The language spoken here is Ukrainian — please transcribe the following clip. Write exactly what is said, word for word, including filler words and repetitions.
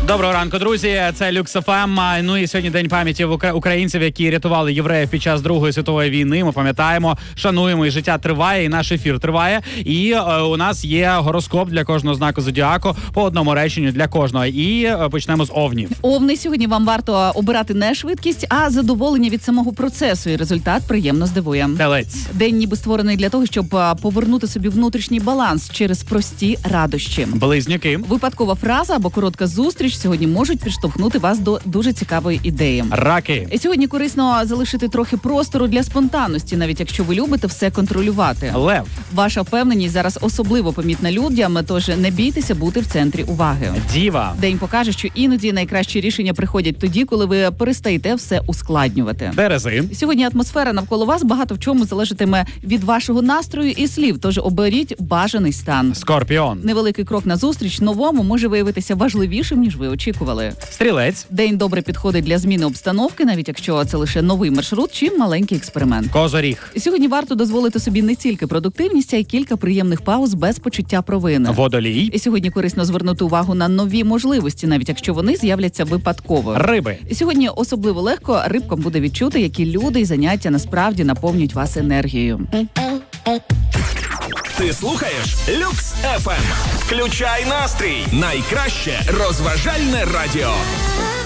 Доброго ранку, друзі. Це Люкс еф ем. Ну і сьогодні день пам'яті українців, які рятували євреїв під час Другої світової війни. Ми пам'ятаємо, шануємо, і життя триває, і наш ефір триває. І е, у нас є гороскоп для кожного знаку зодіаку по одному реченню для кожного. І е, почнемо з овнів. Овни, сьогодні вам варто обирати не швидкість, а задоволення від самого процесу. І результат приємно здивує. Телець. День ніби створений для того, щоб повернути собі внутрішній баланс через прості радощі. Близнюки. Випадкова фраза або коротка зустріч сьогодні можуть підштовхнути вас до дуже цікавої ідеї. Раки. І сьогодні корисно залишити трохи простору для спонтанності, навіть якщо ви любите все контролювати. Лев. Ваша впевненість зараз особливо помітна людям, тож не бійтеся бути в центрі уваги. Діва. День покаже, що іноді найкращі рішення приходять тоді, коли ви перестаєте все ускладнювати. Терези. Сьогодні атмосфера навколо вас багато в чому залежатиме від вашого настрою і слів, тож оберіть бажаний стан. Скорпіон. Невеликий крок назустріч новому може виявитися важливішим, ніж ви очікували. Стрілець. День добре підходить для зміни обстановки, навіть якщо це лише новий маршрут чи маленький експеримент. Козоріг. Сьогодні варто дозволити собі не тільки продуктивність, а й кілька приємних пауз без почуття провини. Водолій. І сьогодні корисно звернути увагу на нові можливості, навіть якщо вони з'являться випадково. Риби. І сьогодні особливо легко рибкам буде відчути, які люди і заняття насправді наповнюють вас енергією. Ти слухаєш Люкс еф ем. Включай настрій. Найкраще розважальне радіо.